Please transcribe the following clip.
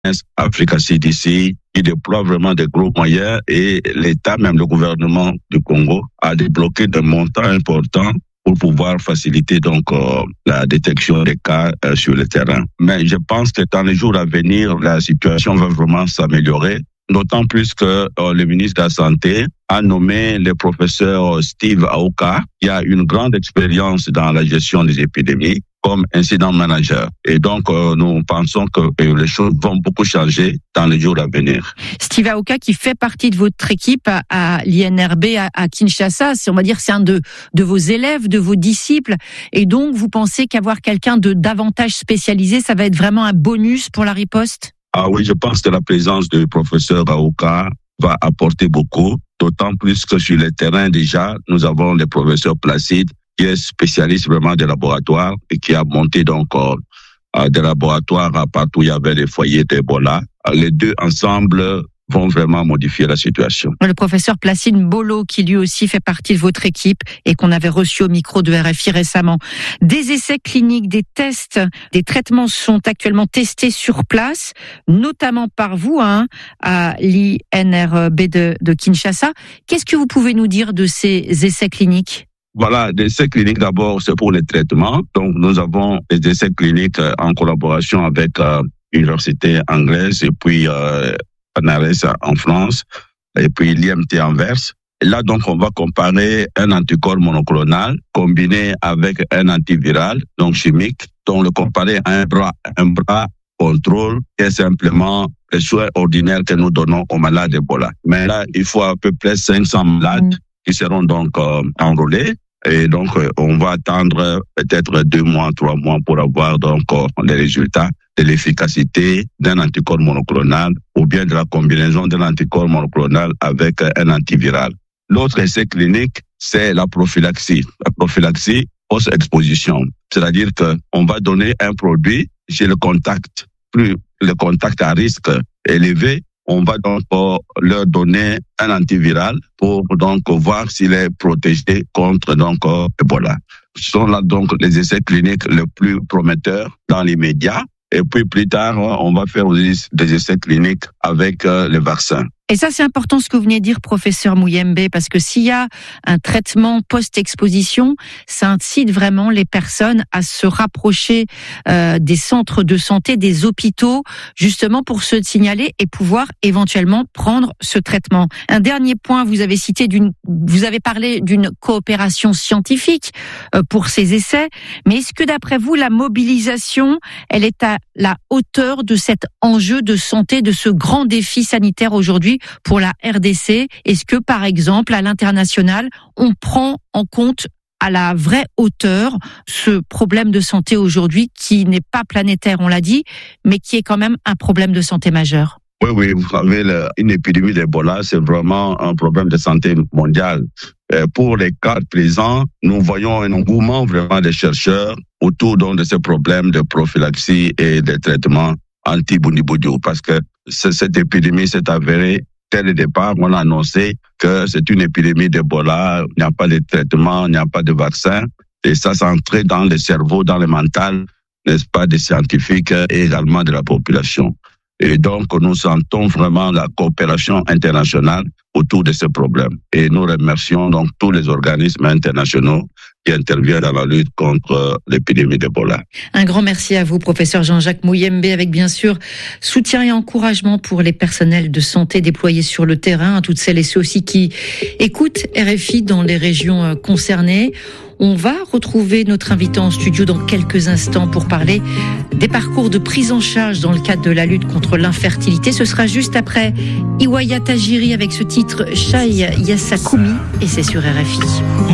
Africa CDC, qui déploie vraiment des gros moyens, et l'État, même le gouvernement du Congo, a débloqué des montants importants pour pouvoir faciliter donc la détection des cas sur le terrain. Mais je pense que dans les jours à venir, la situation va vraiment s'améliorer, d'autant plus que le ministre de la Santé a nommé le professeur Steve Aoka, qui a une grande expérience dans la gestion des épidémies, comme incident manager. Et donc, nous pensons que les choses vont beaucoup changer dans les jours à venir. Steve Aoka, qui fait partie de votre équipe à l'INRB à Kinshasa, on va dire c'est un de vos élèves, de vos disciples. Et donc, vous pensez qu'avoir quelqu'un de davantage spécialisé, ça va être vraiment un bonus pour la riposte? Ah oui, je pense que la présence du professeur Aoka va apporter beaucoup, d'autant plus que sur le terrain déjà, nous avons le professeur Placide, qui est spécialiste vraiment des laboratoires et qui a monté donc des laboratoires partout où il y avait des foyers d'Ebola. Les deux ensemble vont vraiment modifier la situation. Le professeur Placide Mbolo, qui lui aussi fait partie de votre équipe et qu'on avait reçu au micro de RFI récemment. Des essais cliniques, des tests, des traitements sont actuellement testés sur place, notamment par vous à l'INRB de Kinshasa. Qu'est-ce que vous pouvez nous dire de ces essais cliniques? Voilà, des essais cliniques d'abord, c'est pour les traitements. Donc, nous avons des essais cliniques en collaboration avec l'université anglaise et puis Panares en France et puis l'IMT Anvers. Et là, donc, on va comparer un anticorps monoclonal combiné avec un antiviral, donc chimique, donc le comparer à un bras contrôle qui est simplement les soins ordinaires que nous donnons aux malades d'Ebola. Mais là, il faut à peu près 500 malades qui seront donc enrôlés. Et donc, on va attendre peut-être 2 mois, 3 mois pour avoir donc les résultats de l'efficacité d'un anticorps monoclonal ou bien de la combinaison d'un anticorps monoclonal avec un antiviral. L'autre essai clinique, c'est la prophylaxie. La prophylaxie post-exposition. C'est-à-dire qu'on va donner un produit chez le contact. Plus le contact à risque élevé, on va donc leur donner un antiviral pour donc voir s'il est protégé contre donc Ebola. Ce sont là donc les essais cliniques les plus prometteurs dans les médias. Et puis plus tard, on va faire aussi des essais cliniques avec les vaccins. Et ça, c'est important ce que vous venez de dire, professeur Muyembe, parce que s'il y a un traitement post-exposition, ça incite vraiment les personnes à se rapprocher des centres de santé, des hôpitaux, justement pour se signaler et pouvoir éventuellement prendre ce traitement. Un dernier point, vous avez parlé d'une coopération scientifique pour ces essais, mais est-ce que d'après vous, la mobilisation, elle est à la hauteur de cet enjeu de santé, de ce grand défi sanitaire aujourd'hui pour la RDC? Est-ce que, par exemple, à l'international, on prend en compte à la vraie hauteur ce problème de santé aujourd'hui qui n'est pas planétaire, on l'a dit, mais qui est quand même un problème de santé majeur? Oui, vous savez, une épidémie d'Ebola, c'est vraiment un problème de santé mondiale. Pour les cas présents, nous voyons un engouement vraiment des chercheurs autour donc de ces problèmes de prophylaxie et de traitements anti-Bundibugyo, parce que cette épidémie s'est avérée dès le départ. On a annoncé que c'est une épidémie d'Ebola, il n'y a pas de traitement, il n'y a pas de vaccin, et ça s'est entré dans le cerveau, dans le mental, n'est-ce pas, des scientifiques et également de la population. Et donc, nous sentons vraiment la coopération internationale autour de ce problème. Et nous remercions donc tous les organismes internationaux qui interviennent dans la lutte contre l'épidémie d'Ebola. Un grand merci à vous, professeur Jean-Jacques Muyembe, avec bien sûr soutien et encouragement pour les personnels de santé déployés sur le terrain, à toutes celles et ceux aussi qui écoutent RFI dans les régions concernées. On va retrouver notre invité en studio dans quelques instants pour parler des parcours de prise en charge dans le cadre de la lutte contre l'infertilité. Ce sera juste après Iwaya Tajiri avec ce titre Shai Yasakumi et c'est sur RFI.